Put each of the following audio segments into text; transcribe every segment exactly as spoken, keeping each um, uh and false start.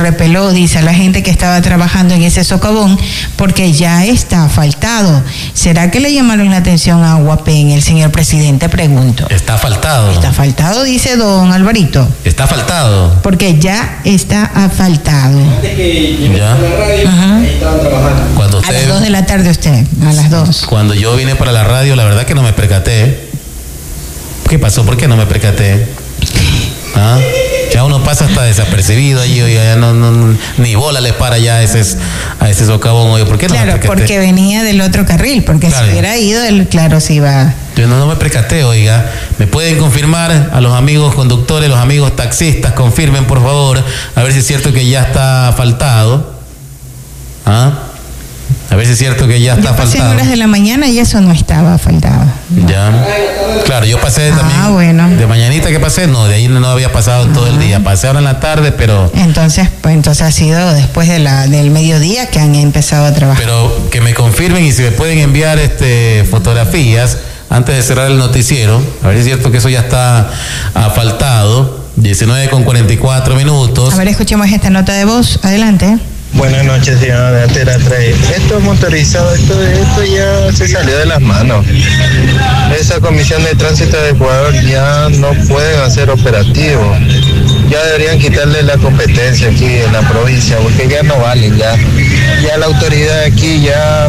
repeló, dice, a la gente que estaba trabajando en ese socavón, porque ya está asfaltado. ¿Será que le llamaron la atención a Aguapén? El señor presidente preguntó. Está asfaltado. Está asfaltado, dice don Alvarito. Está asfaltado. Porque ya está asfaltado. Antes que llegué a la radio, Ajá. ahí estaban trabajando. Cuando usted, a las dos de la tarde usted, a las dos. Cuando yo vine para la radio, la verdad que no me percaté. ¿Qué pasó? ¿Por qué no me percaté? ¿Ah? Ya uno pasa hasta desapercibido allí, oye, ya no, no, ni bola les para ya a ese, a ese socavón, oye, ¿por qué no claro, me percaté? porque venía del otro carril, porque Claro. si hubiera ido, él, claro, sí iba. Yo no, no me percaté, oiga. ¿Me pueden confirmar a los amigos conductores, los amigos taxistas? Confirmen, por favor, a ver si es cierto que ya está asfaltado. ¿Ah? A ver si es cierto que ya está Yo pasé en asfaltado. horas de la mañana y eso no estaba asfaltado. Ya. Claro, yo pasé también. Ah, bueno. De mañanita que pasé, no, de ahí no había pasado todo el día. Pasé ahora en la tarde, pero. Entonces, pues entonces ha sido después de la, del mediodía que han empezado a trabajar. Pero que me confirmen y si me pueden enviar este fotografías antes de cerrar el noticiero, a ver si es cierto que eso ya está asfaltado. diecinueve con cuarenta y cuatro minutos. A ver, escuchemos esta nota de voz. Adelante. Buenas noches, señora de Antena tres. Esto motorizado, esto, esto ya se salió de las manos. Esa comisión de tránsito de Ecuador ya no pueden hacer operativo. Ya deberían quitarle la competencia aquí en la provincia, porque ya no vale, ya, ya la autoridad aquí ya,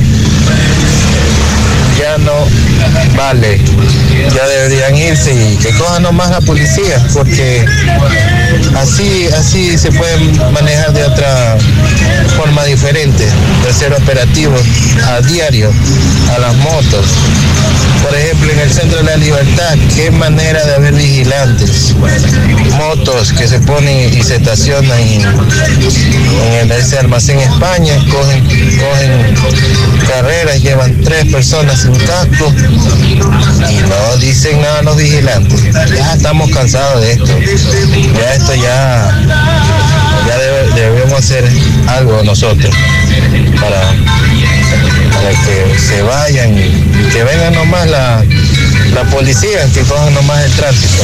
ya no vale. Ya deberían irse y que cojan nomás la policía, porque así, así se pueden manejar de otra forma diferente, de hacer operativos a diario a las motos. Por ejemplo, en el Centro de la Libertad, qué manera de haber vigilantes. Motos que se ponen y se estacionan en, en ese almacén España, cogen, cogen carreras, llevan tres personas sin casco y no dicen nada a los vigilantes. Ya estamos cansados de esto. Ya esto ya, ya debe, debemos hacer algo nosotros para, para que se vayan y que vengan nomás la, la policía, que cojan nomás el tránsito.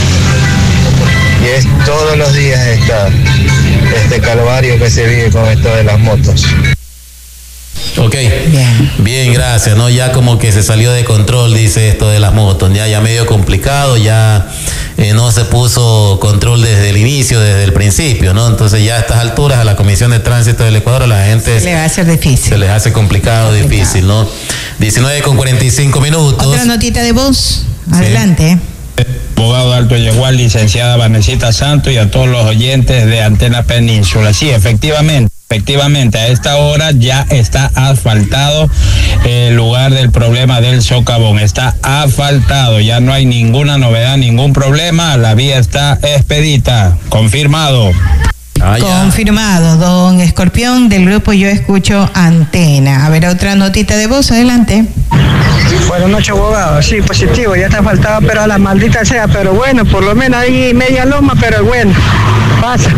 Y es todos los días esta, este calvario que se vive con esto de las motos. Ok, Bien. bien, gracias, ¿no? Ya como que se salió de control, dice esto de las motos, ya, ya medio complicado, ya eh, no se puso control desde el inicio, desde el principio, ¿no? Entonces ya a estas alturas a la Comisión de Tránsito del Ecuador a la gente Se le va a hacer difícil. se les hace complicado, Complicado. difícil, ¿no? diecinueve con cuarenta y cinco minutos. Otra notita de voz. Adelante. Abogado Alto Yegual, licenciada Vanesita Santos y a todos los oyentes de Antena Península. Sí, efectivamente, efectivamente, a esta hora ya está asfaltado el lugar del problema del socavón. Está asfaltado, ya no hay ninguna novedad, ningún problema, la vía está expedita, confirmado. Ah, ya. Confirmado, don Escorpión del grupo Yo Escucho Antena. A ver, otra notita de voz, adelante. Buenas noches, abogado. Sí, positivo, ya está faltado, pero a la maldita sea. Pero bueno, por lo menos ahí media loma, pero bueno, pasa.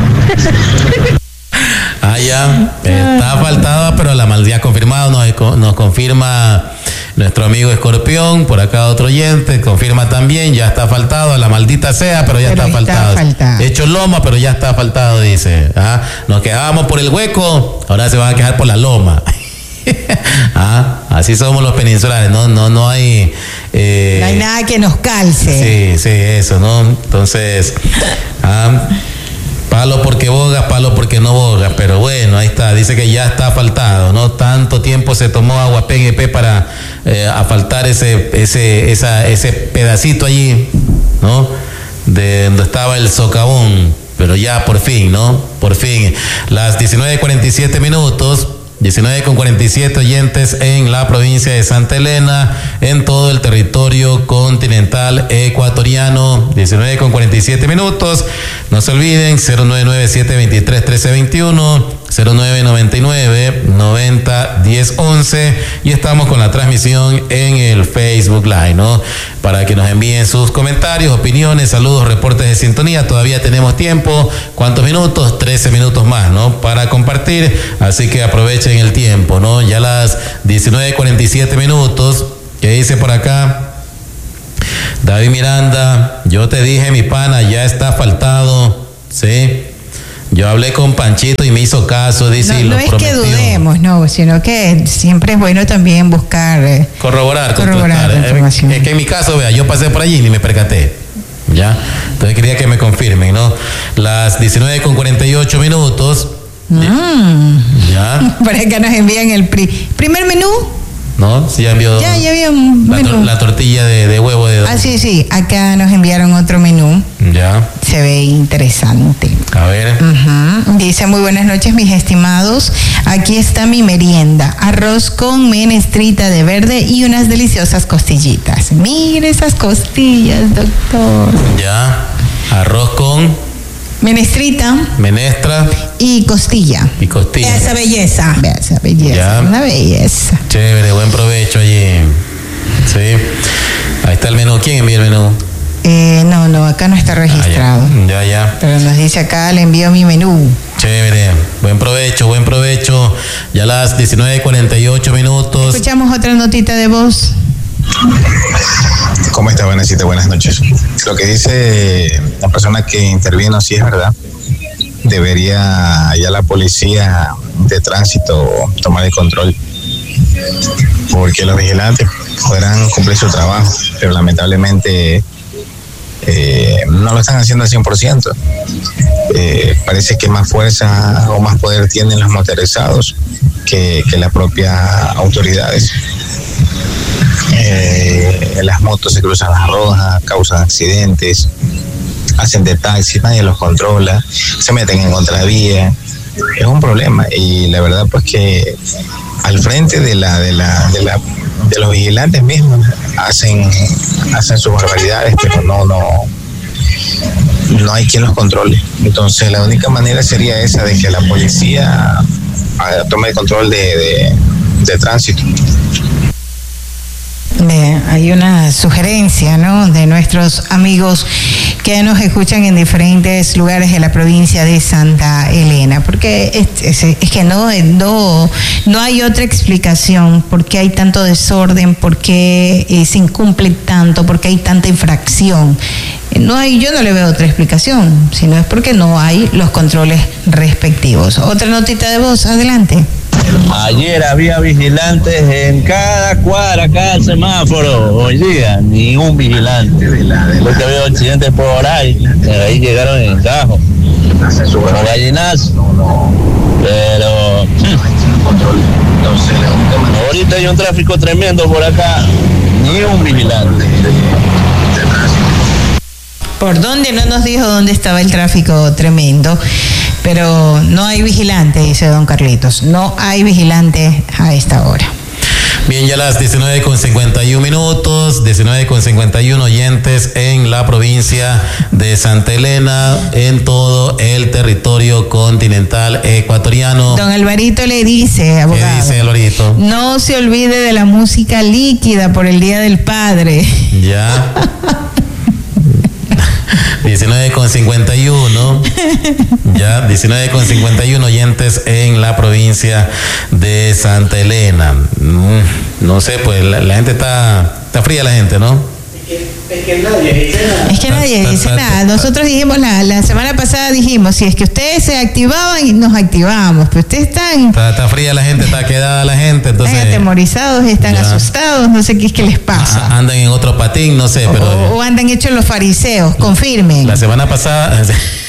Ah, ya, está asfaltada, pero la maldad confirmado, nos, nos confirma nuestro amigo Escorpión, por acá otro oyente, confirma también, ya está asfaltado, a la maldita sea, pero ya Pero está está asfaltado. asfaltado. Hecho loma, pero ya está asfaltado, dice. Ah, nos quejábamos por el hueco, ahora se van a quejar por la loma. Ah, así somos los peninsulares, no, no, no hay. Eh, No hay nada que nos calce. Sí, sí, eso, ¿no? Entonces, ah, palo porque boga, palo porque no boga, pero bueno, ahí está, dice que ya está asfaltado, ¿no? Tanto tiempo se tomó Aguapén E P para eh, asfaltar ese, ese, esa, ese pedacito allí, ¿no? De donde estaba el socavón, pero ya por fin, ¿no? Por fin, las diecinueve cuarenta y siete minutos. diecinueve con cuarenta y siete oyentes en la provincia de Santa Elena, en todo el territorio continental ecuatoriano. diecinueve con cuarenta y siete minutos. No se olviden, cero nueve nueve siete dos tres uno tres dos uno, cero nueve nueve nueve noventa diez once, y estamos con la transmisión en el Facebook Live, ¿no? Para que nos envíen sus comentarios, opiniones, saludos, reportes de sintonía. Todavía tenemos tiempo. ¿Cuántos minutos? trece minutos más, ¿no? Para compartir, así que aprovechen el tiempo, ¿no? Ya las diecinueve cuarenta y siete minutos. ¿Qué dice por acá? David Miranda, yo te dije, mi pana, ya está asfaltado, ¿sí? Yo hablé con Panchito y me hizo caso, dice, no, y lo no es prometió. que dudemos, no, sino que siempre es bueno también buscar eh, corroborar, corroborar contrastar. la información. Es, es que en mi caso, vea, yo pasé por allí y ni me percaté. Ya, entonces quería que me confirmen, ¿no? Las diecinueve con cuarenta y ocho minutos. Mm. Ya. Por acá nos envían el pri primer menú. ¿No? Sí, ya envió. Ya, ya había un la, menú. tor la tortilla de, de huevo de. Ah, sí, sí. Acá nos enviaron otro menú. Ya. Se ve interesante. A ver. Uh-huh. Dice, muy buenas noches, mis estimados. Aquí está mi merienda. Arroz con menestrita de verde y unas deliciosas costillitas. Mire esas costillas, doctor. Ya. Arroz con menestrita, menestra y costilla. Y costilla. Vea esa belleza. Vea esa belleza. Ya. Una belleza. Chévere, buen provecho allí. Sí. Ahí está el menú. ¿Quién envía el menú? Eh, no, no, acá no está registrado. Ah, ya. ya, ya. Pero nos dice acá, le envío mi menú. Chévere, buen provecho, buen provecho. Ya las diecinueve cuarenta y ocho minutos. Escuchamos otra notita de voz. ¿Cómo está, Vanesita? Buenas noches. Lo que dice la persona que intervino, sí es verdad. Debería ya la policía de tránsito tomar el control, porque los vigilantes podrán cumplir su trabajo, pero lamentablemente eh, no lo están haciendo al cien por ciento. Eh, parece que más fuerza o más poder tienen los motorizados que, que las propias autoridades. Eh, las motos se cruzan las rojas, causan accidentes, hacen de taxi, nadie los controla, se meten en contravía. Es un problema, y la verdad pues que al frente de la de la de la de los vigilantes mismos hacen hacen sus barbaridades, pero no no no hay quien los controle. Entonces la única manera sería esa, de que la policía tome el control de, de, de tránsito. Eh, hay una sugerencia, ¿no?, de nuestros amigos que nos escuchan en diferentes lugares de la provincia de Santa Elena, porque es, es, es que no, no, no hay otra explicación por qué hay tanto desorden, por qué eh, se incumple tanto, por qué hay tanta infracción. No hay, yo no le veo otra explicación, sino es porque no hay los controles respectivos. Otra notita de voz, adelante. Ayer había vigilantes en cada cuadra, cada semáforo. Hoy día, ni un vigilante. Porque había accidentes por ahí. Ahí llegaron en cajo. Como gallinazo. Pero ahorita hay un tráfico tremendo por acá. Ni un vigilante. ¿Por dónde? No nos dijo dónde estaba el tráfico tremendo, pero no hay vigilante, dice don Carlitos. No hay vigilante a esta hora. Bien, ya las diecinueve con cincuenta y uno minutos, diecinueve con cincuenta y uno oyentes en la provincia de Santa Elena, en todo el territorio continental ecuatoriano. Don Alvarito le dice, abogado. ¿Qué dice Alvarito? No se olvide de la música líquida por el Día del Padre. Ya. diecinueve con cincuenta y uno, ya, diecinueve con cincuenta y uno oyentes en la provincia de Santa Elena. No sé, pues la, la gente está, está fría la gente, ¿no? Es que nadie dice nada. Es que nadie dice nada. Nosotros dijimos la, la semana pasada, dijimos, si es que ustedes se activaban y nos activamos, pero ustedes están... Está, está fría la gente, está quedada la gente, entonces... Están atemorizados, están ya. asustados, no sé qué es que les pasa. A, andan en otro patín, no sé, pero... O, o andan hechos los fariseos, confirmen. La semana pasada...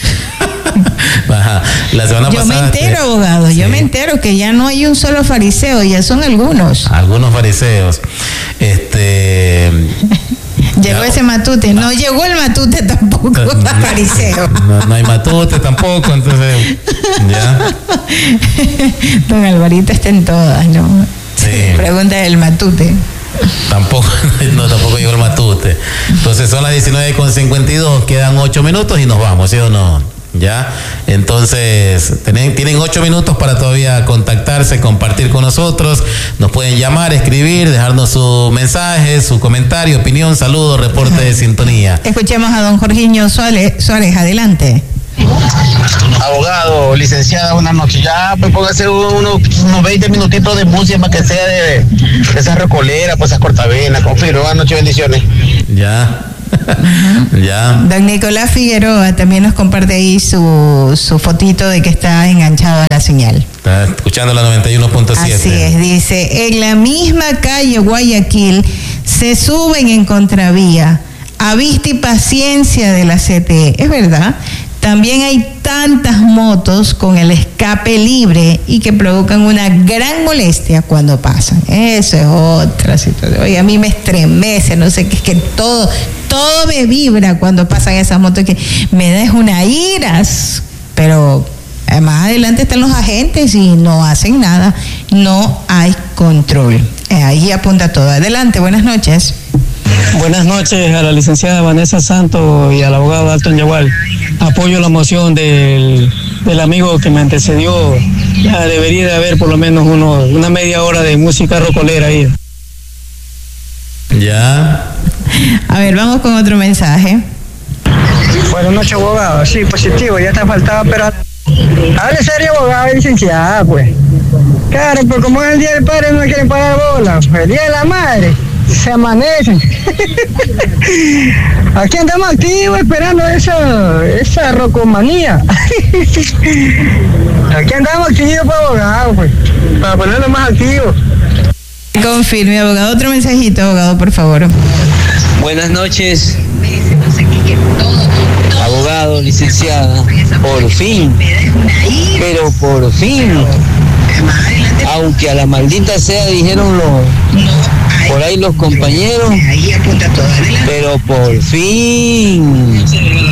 Ajá. La semana yo pasada, me entero, te... abogado, sí. yo me entero que ya no hay un solo fariseo, ya son algunos. Algunos fariseos. Este... Llegó ya, ese matute, no ah, llegó el matute tampoco, no, fariseo. No, no hay matute tampoco, entonces, ya. Don Alvarito está en todas, ¿no? Sí. Pregunta del matute. Tampoco, no, tampoco llegó el matute. Entonces son las diecinueve con cincuenta y dos, quedan ocho minutos y nos vamos, ¿sí o no? Ya, entonces tienen, tienen ocho minutos para todavía contactarse, compartir con nosotros. Nos pueden llamar, escribir, dejarnos su mensaje, su comentario, opinión, saludo, reporte Ajá. de sintonía. Escuchemos a don Jorginho Suárez, Suárez, adelante. Abogado, licenciada, buenas noches. Ya, pues póngase unos, unos veinte minutitos de música para que sea de, de esa recolera, pues esa cortavena, confirmo. Buenas noches, bendiciones. Ya. Ya. Don Nicolás Figueroa también nos comparte ahí su, su fotito de que está enganchado a la señal. Está escuchando la noventa y uno punto siete. Así es, dice, en la misma calle Guayaquil se suben en contravía a vista y paciencia de la C T E. Es verdad, también hay tantas motos con el escape libre y que provocan una gran molestia cuando pasan. Eso es otra situación. Oye, a mí me estremece, no sé qué, es que todo, todo me vibra cuando pasan esas motos, que me da una iras, pero más adelante están los agentes y no hacen nada, no hay control. Ahí apunta todo. Adelante, buenas noches. Buenas noches a la licenciada Vanessa Santos y al abogado Dalton Yagual. Apoyo la moción del, del amigo que me antecedió. Ya debería de haber por lo menos uno, una media hora de música rocolera ahí. Ya. A ver, vamos con otro mensaje. Buenas noches, abogado. Sí, positivo, ya está faltado, pero hable serio, abogado y licenciada, pues. Claro, pues como es el Día del Padre, no quieren pagar bola. El Día de la Madre, se amanecen. Aquí andamos activos esperando esa, esa rocomanía. Aquí andamos activos para abogado, pues, para ponerlo más activo. Confirme, abogado. Otro mensajito, abogado, por favor. Buenas noches, abogado, licenciada. Por fin, pero por fin, aunque a la maldita sea dijeron los, por ahí los compañeros, pero por fin.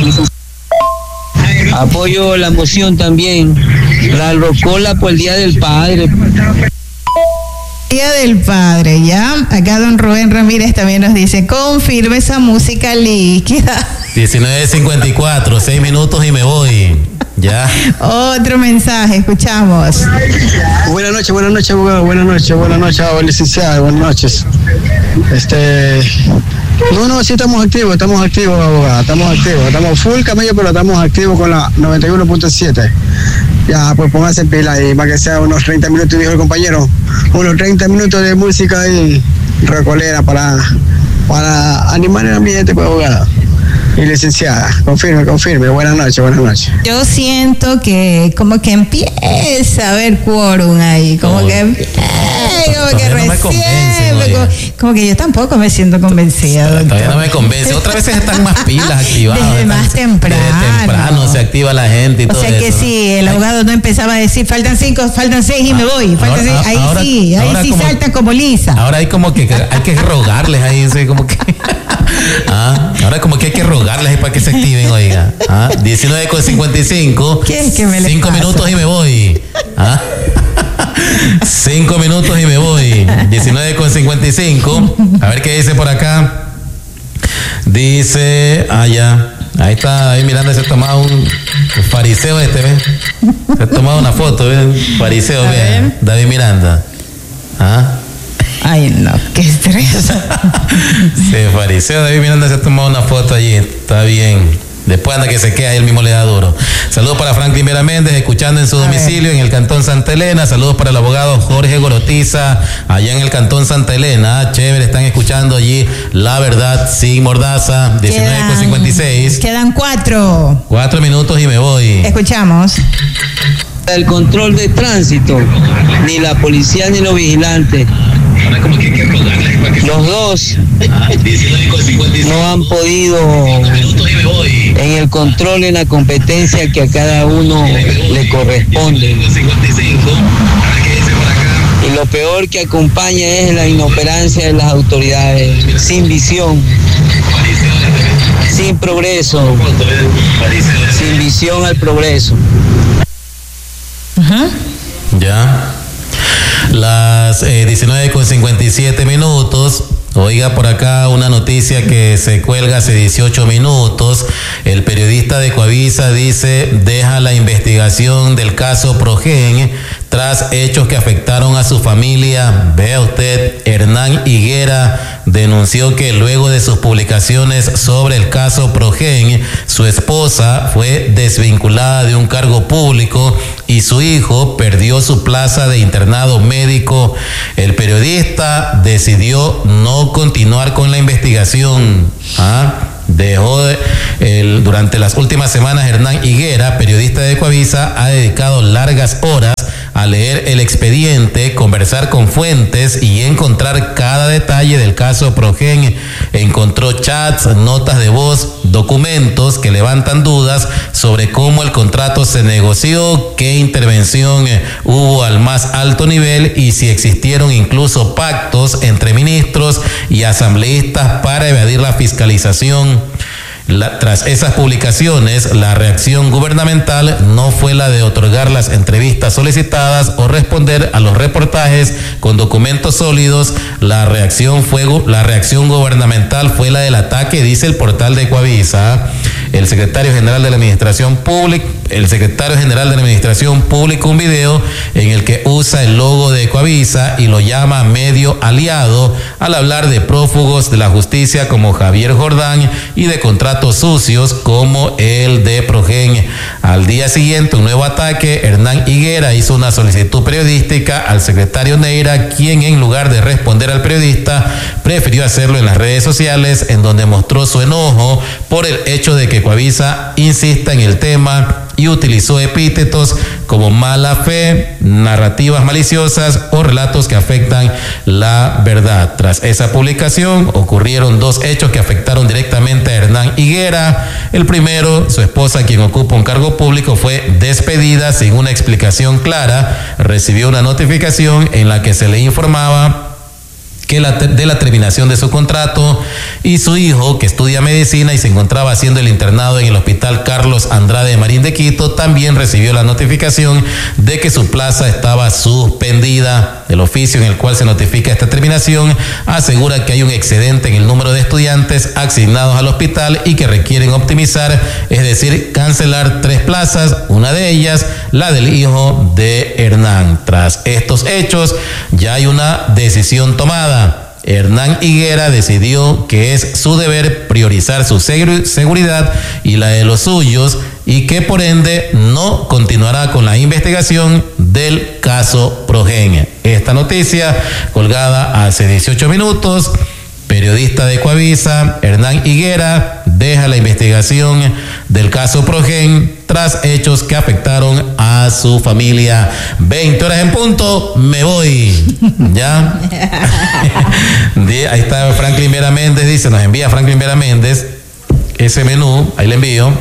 Apoyo la moción también, la rocola por el Día del Padre. Día del Padre, ya. Acá don Rubén Ramírez también nos dice, confirme esa música líquida. diecinueve cincuenta y cuatro, seis minutos y me voy. Ya. Otro mensaje, escuchamos. Buenas noches, buenas noches, abogado. Buenas noches, buenas noches, licenciada. Buenas noches. Este. No, no, sí estamos activos, estamos activos, abogado. Estamos activos. Estamos full camello, pero estamos activos con la noventa y uno punto siete. Ya, pues pónganse en pila y para que sea unos treinta minutos, dijo el compañero. Unos treinta minutos de música y recolera para, para animar el ambiente, pues, abogado. Y licenciada, confirme, confirme. Buenas noches, buenas noches. Yo siento que como que empieza a haber quórum ahí, como no, que empieza, como que no recién, me convence, como, como que yo tampoco me siento convencida. Todavía doctor. No me convence. Otras veces están más pilas activadas. Desde más están, temprano. Desde temprano se activa la gente y o todo eso. O sea que ¿no? sí, el abogado no empezaba a decir, faltan cinco, faltan seis y ah, me voy. Faltan ahora, seis. Ahí ahora, sí, ahí sí como, salta como lisa. Ahora hay como que hay que rogarles ahí, como que... Ah, ahora como que hay que rogarles para que se activen, oiga. Ah, diecinueve con cincuenta y cinco. ¿Qué es que me cinco pasa? Minutos y me voy. Ah. cinco minutos y me voy. diecinueve con cincuenta y cinco. A ver qué dice por acá. Dice, ah, ya. Ahí está, ahí Miranda se ha tomado un fariseo este, ¿ves? Se ha tomado una foto, ¿ves? Fariseo, ¿ves? David Miranda. Ah. Ay, no, qué estrés. Sí, fariseo David Miranda se ha tomado una foto allí. Está bien. Después anda que se queda ahí, el mismo le da duro. Saludos para Franklin Vera Méndez, escuchando en su domicilio en el Cantón Santa Elena. Saludos para el abogado Jorge Gorotiza, allá en el Cantón Santa Elena. Ah, chévere, están escuchando allí La Verdad sin Mordaza, diecinueve con cincuenta y seis. Quedan cuatro. Cuatro minutos y me voy. Escuchamos. El control de tránsito, ni la policía ni los vigilantes. Los dos no han podido en el control, en la competencia que a cada uno le corresponde. Y lo peor que acompaña es la inoperancia de las autoridades, sin visión, sin progreso, sin visión al progreso. Uh-huh. Ya. Las eh, diecinueve con cincuenta y siete minutos. Oiga, por acá una noticia que se cuelga hace dieciocho minutos. El periodista de Coavisa dice, deja la investigación del caso Progen tras hechos que afectaron a su familia. Vea usted, Hernán Higuera denunció que luego de sus publicaciones sobre el caso Progen, su esposa fue desvinculada de un cargo público y su hijo perdió su plaza de internado médico. El periodista decidió no continuar con la investigación. ¿Ah? dejó de, el, durante las últimas semanas Hernán Higuera, periodista de Ecuavisa, ha dedicado largas horas a leer el expediente, conversar con fuentes y encontrar cada detalle del caso Progen. Encontró chats, notas de voz, documentos que levantan dudas sobre cómo el contrato se negoció, qué intervención hubo al más alto nivel y si existieron incluso pactos entre ministros y asambleístas para evadir la fiscalización. La, tras esas publicaciones, la reacción gubernamental no fue la de otorgar las entrevistas solicitadas o responder a los reportajes con documentos sólidos. La reacción fue la reacción gubernamental fue la del ataque, dice el portal de Ecuavisa. El secretario general de la Administración Pública, el secretario general de la Administración publicó un video en el que usa el logo de Ecuavisa y lo llama medio aliado al hablar de prófugos de la justicia como Javier Jordán y de contratos sucios como el de Progen. Al día siguiente, un nuevo ataque. Hernán Higuera hizo una solicitud periodística al secretario Neira, quien en lugar de responder al periodista, prefirió hacerlo en las redes sociales, en donde mostró su enojo por el hecho de que Ecuavisa insista en el tema y utilizó epítetos como mala fe, narrativas maliciosas o relatos que afectan la verdad. Tras esa publicación ocurrieron dos hechos que afectaron directamente a Hernán Higuera. El primero, su esposa, quien ocupa un cargo público, fue despedida sin una explicación clara. Recibió una notificación en la que se le informaba que la, de la terminación de su contrato, y su hijo, que estudia medicina y se encontraba haciendo el internado en el Hospital Carlos Andrade de Marín de Quito, también recibió la notificación de que su plaza estaba suspendida. El oficio en el cual se notifica esta terminación asegura que hay un excedente en el número de estudiantes asignados al hospital y que requieren optimizar, es decir, cancelar tres plazas, una de ellas la del hijo de Hernán. Tras estos hechos, ya hay una decisión tomada. Hernán Higuera decidió que es su deber priorizar su seguridad y la de los suyos, y que por ende no continuará con la investigación del caso Progen. Esta noticia colgada hace dieciocho minutos. Periodista de Ecuavisa, Hernán Higuera, deja la investigación del caso Progen tras hechos que afectaron a su familia. veinte horas en punto, me voy. ¿Ya? Ahí está Franklin Vera Méndez, dice, nos envía Franklin Vera Méndez ese menú, ahí le envío.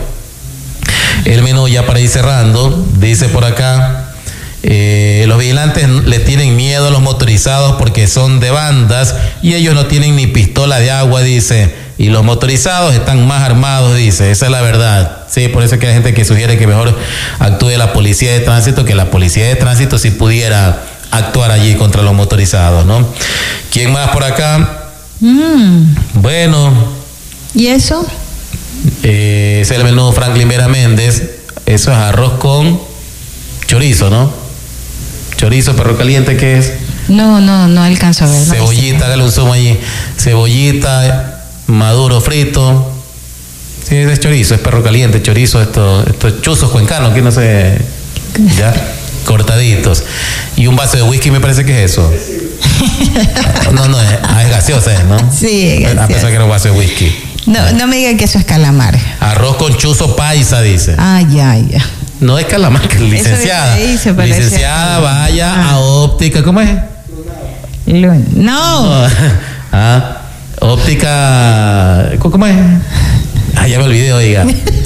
El menú ya para ir cerrando, dice por acá. Eh, los vigilantes le tienen miedo a los motorizados porque son de bandas y ellos no tienen ni pistola de agua, dice, y los motorizados están más armados, dice, esa es la verdad. Sí, por eso es que hay gente que sugiere que mejor actúe la policía de tránsito, que la policía de tránsito si pudiera actuar allí contra los motorizados, ¿no? ¿Quién más por acá? Mm. Bueno. ¿Y eso? Eh, ese es el menú Franklin Vera Méndez. Eso es arroz con chorizo, ¿no? Chorizo, perro caliente, ¿qué es? No, no, no alcanzo a ver. Cebollita, hágale un zoom allí. Cebollita, maduro frito. Sí, es chorizo, es perro caliente, chorizo, estos esto, chuzos cuencanos, que no sé, ya, cortaditos. Y un vaso de whisky, me parece que es eso. No, no, es, ah, es gaseosa, ¿no? Sí, es gaseosa. A pesar que era un vaso de whisky. No, no me diga que eso es calamar. Arroz con chuzo paisa, dice. Ah, ya, ya. No es calamar, licenciada. Dice, licenciada, vaya ah. a óptica, ¿cómo es? No. no. Ah, óptica, ¿cómo es? Ah, ya me olvidé, oiga.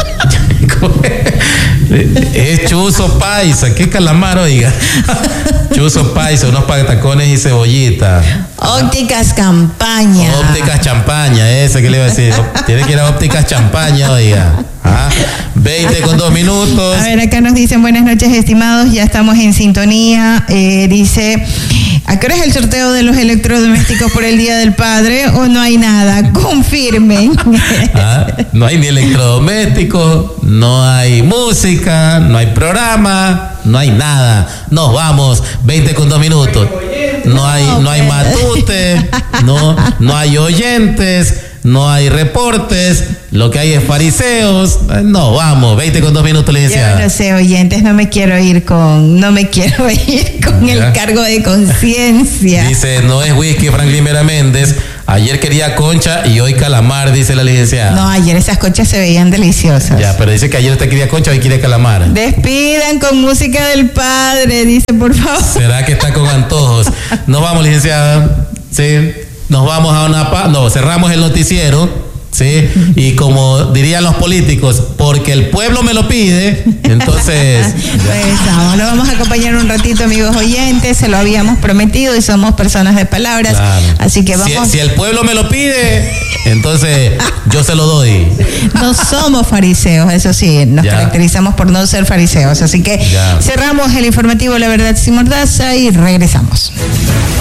Es chuzo paisa, ¿qué calamar, oiga? Chuzo paisa, unos patacones y cebollita. Ópticas Campaña. Ópticas Champaña, ese que le iba a decir. Tiene que ir a Ópticas Champaña, oiga. Ah, veinte con dos minutos. A ver, acá nos dicen buenas noches, estimados, ya estamos en sintonía. Eh, dice, ¿a qué hora es el sorteo de los electrodomésticos por el Día del Padre o no hay nada? Confirmen. Ah, no hay ni electrodomésticos, no hay música, no hay programa, no hay nada. Nos vamos, veinte con dos minutos. No hay, no hay matute, no, no hay oyentes, no hay reportes, lo que hay es fariseos. No, vamos, veinte con dos minutos, licenciada. Yo no sé, oyentes, no me quiero ir con, no me quiero ir con ¿Ya? el cargo de conciencia. Dice, no es whisky, Franklin Vera Méndez. Ayer quería concha y hoy calamar, dice la licenciada. No, ayer esas conchas se veían deliciosas. Ya, pero dice que ayer usted quería concha y hoy quiere calamar. Despidan con música del padre, dice, por favor. ¿Será que está con antojos? Nos vamos, licenciada. Sí, nos vamos a una pa... No, cerramos el noticiero. Sí, y como dirían los políticos, porque el pueblo me lo pide, entonces... Pues vamos, lo vamos a acompañar un ratito, amigos oyentes, se lo habíamos prometido y somos personas de palabras, claro. Así que vamos... Si, si el pueblo me lo pide, entonces yo se lo doy. No somos fariseos, eso sí, nos ya. caracterizamos por no ser fariseos, así que ya. cerramos el informativo La Verdad Sin Mordaza y regresamos.